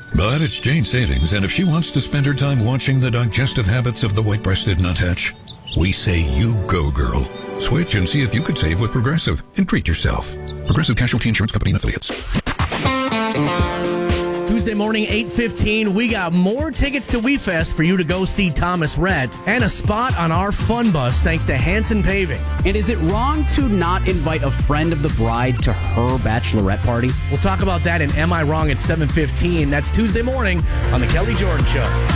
But it's Jane Savings, and if she wants to spend her time watching the digestive habits of the white-breasted nuthatch, we say you go, girl. Switch and see if you could save with Progressive and treat yourself. Progressive Casualty Insurance Company and Affiliates. Tuesday morning, 8:15, we got more tickets to WeFest for you to go see Thomas Rhett and a spot on our fun bus thanks to Hanson Paving. And is it wrong to not invite a friend of the bride to her bachelorette party? We'll talk about that in Am I Wrong at 7:15. That's Tuesday morning on The Kelly Jordan Show.